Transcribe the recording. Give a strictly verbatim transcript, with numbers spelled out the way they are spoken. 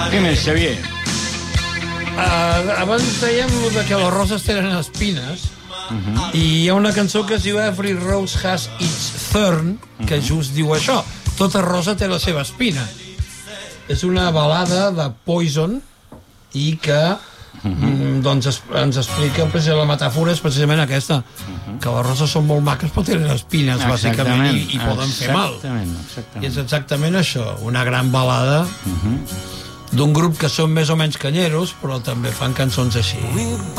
Què més, Xavier? Uh, abans dèiem de que les roses tenen espines, uh-huh. i hi ha una cançó que es diu Every Rose Has Its Thorn, que uh-huh. just diu això. Tota rosa té la seva espina. És una balada de Poison i que uh-huh. doncs es, ens explica, la metàfora és precisament aquesta, uh-huh. que les roses són molt maques però tenen espines, bàsicament, i, i poden fer mal. Exactament. I és exactament això, una gran balada uh-huh. d'un grup que són més o menys canyeros, però també fan cançons així.